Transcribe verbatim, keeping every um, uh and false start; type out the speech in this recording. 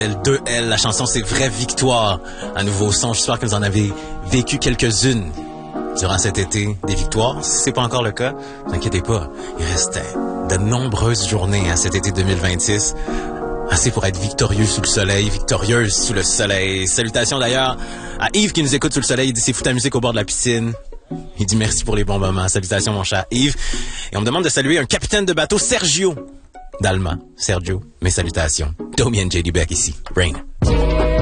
deux L, la chanson c'est Vraie Victoire, un nouveau son. J'espère que vous en avez vécu quelques-unes durant cet été. Des victoires, si c'est pas encore le cas, ne vous inquiétez pas, il reste de nombreuses journées à cet été deux mille vingt-six. Assez pour être victorieux sous le soleil, victorieuse sous le soleil. Salutations d'ailleurs à Yves qui nous écoute sous le soleil. Il dit c'est fou ta musique au bord de la piscine. Il dit merci pour les bons moments. Salutations mon cher Yves. Et on me demande de saluer un capitaine de bateau, Sergio Dalma. Sergio, mes salutations. Domi and J D Beck ici. Rain.